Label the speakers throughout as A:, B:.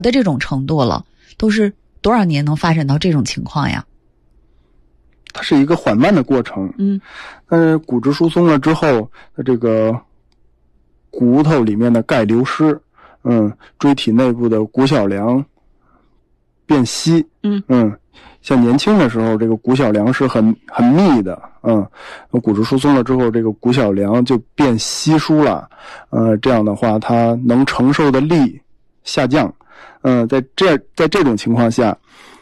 A: 的这种程度了，都是多少年能发展到这种情况呀？
B: 它是一个缓慢的过程。骨质疏松了之后，这个骨头里面的钙流失，椎体内部的骨小梁变稀。像年轻的时候，这个骨小梁是很密的，骨质疏松了之后，这个骨小梁就变稀疏了，这样的话，它能承受的力下降。在这种情况下，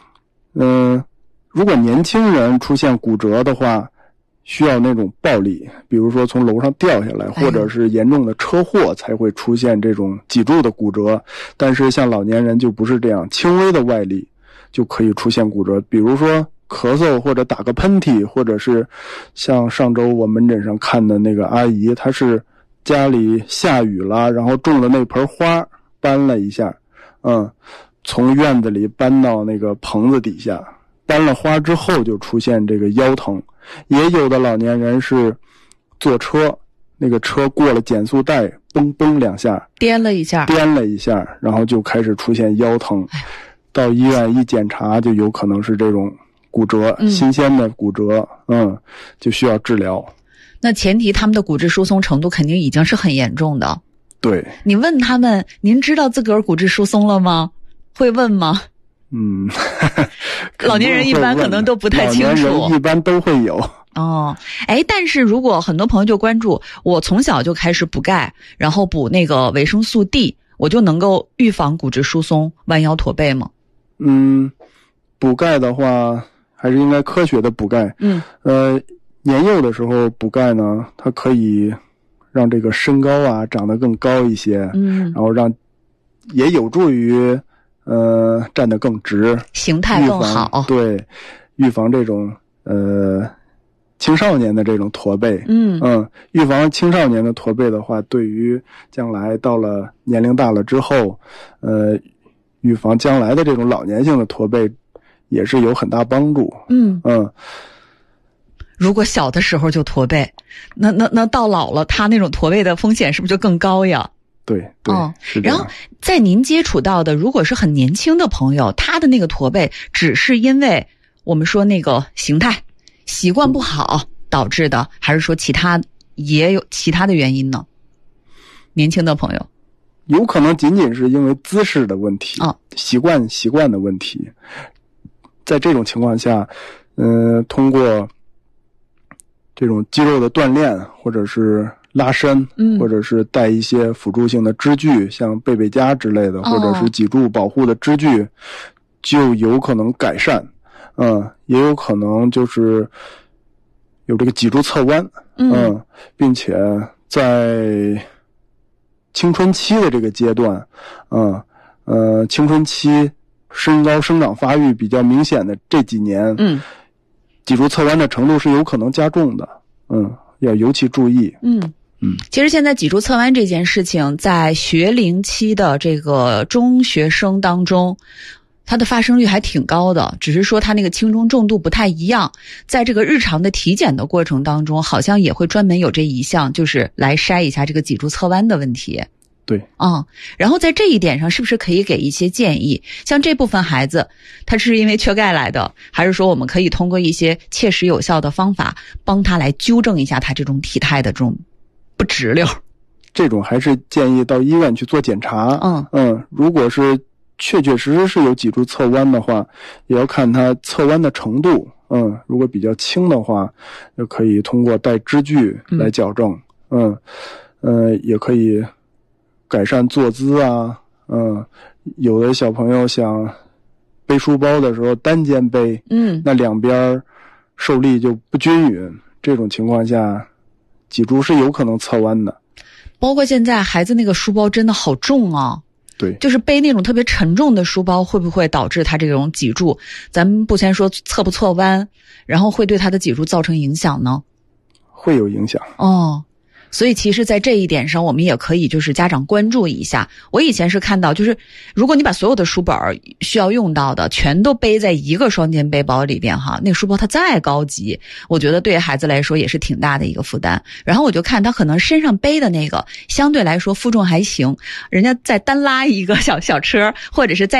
B: 如果年轻人出现骨折的话，需要那种暴力，比如说从楼上掉下来，或者是严重的车祸才会出现这种脊柱的骨折。但是像老年人就不是这样，轻微的外力就可以出现骨折，比如说咳嗽或者打个喷嚏，或者是像上周我门诊上看的那个阿姨，她是家里下雨了，然后种了那盆花，搬了一下，从院子里搬到那个棚子底下，搬了花之后就出现这个腰疼。也有的老年人是坐车，那个车过了减速带，嘣嘣两下，
A: 颠了一下，
B: 然后就开始出现腰疼。到医院一检查，就有可能是这种骨折，新鲜的骨折，就需要治疗。
A: 那前提他们的骨质疏松程度肯定已经是很严重的。
B: 对，
A: 你问他们，您知道自个儿骨质疏松了吗？会问吗？老年人一般可能都不太清楚，
B: 老年人一般都会有。
A: 但是如果很多朋友就关注，我从小就开始补钙，然后补那个维生素 D， 我就能够预防骨质疏松、弯腰驼背吗？
B: 补钙的话，还是应该科学的补钙。年幼的时候补钙呢，它可以让这个身高啊长得更高一些，然后也有助于站得更直，
A: 形态更好。
B: 对，预防这种青少年的这种驼背。预防青少年的驼背的话，对于将来到了年龄大了之后，预防将来的这种老年性的驼背也是有很大帮助。
A: 如果小的时候就驼背，那到老了，他那种驼背的风险是不是就更高呀？
B: 对，是这样。
A: 然后在您接触到的，如果是很年轻的朋友，他的那个驼背只是因为我们说那个形态习惯不好导致的，还是说也有其他的原因呢？年轻的朋友
B: 有可能仅仅是因为姿势的问题，习惯的问题。在这种情况下，通过这种肌肉的锻炼，或者是拉伸，或者是带一些辅助性的支具，像背背佳之类的，或者是脊柱保护的支具，就有可能改善。也有可能就是有这个脊柱侧弯，并且在青春期的这个阶段，青春期身高生长发育比较明显的这几年，脊柱侧弯的程度是有可能加重的，要尤其注意。
A: 其实现在脊柱侧弯这件事情，在学龄期的这个中学生当中，它的发生率还挺高的，只是说它那个轻中重度不太一样。在这个日常的体检的过程当中，好像也会专门有这一项，就是来筛一下这个脊柱侧弯的问题。
B: 对，
A: 然后在这一点上，是不是可以给一些建议？像这部分孩子，他是因为缺钙来的，还是说我们可以通过一些切实有效的方法，帮他来纠正一下他这种体态的这种不直溜？
B: 这种还是建议到医院去做检查。如果是确实是有脊柱侧弯的话，也要看它侧弯的程度。如果比较轻的话，就可以通过带支具来矫正。也可以改善坐姿啊。有的小朋友想背书包的时候单肩背，那两边受力就不均匀，这种情况下脊柱是有可能侧弯的。
A: 包括现在孩子那个书包真的好重啊。
B: 对，
A: 就是背那种特别沉重的书包，会不会导致他这种脊柱，咱们不先说侧不侧弯，然后会对他的脊柱造成影响呢？
B: 会有影响。
A: 所以其实在这一点上我们也可以就是家长关注一下。我以前是看到就是如果你把所有的书本需要用到的全都背在一个双肩背包里边哈，那个书包它再高级，我觉得对孩子来说也是挺大的一个负担。然后我就看他可能身上背的那个相对来说负重还行，人家再单拉一个小车或者是再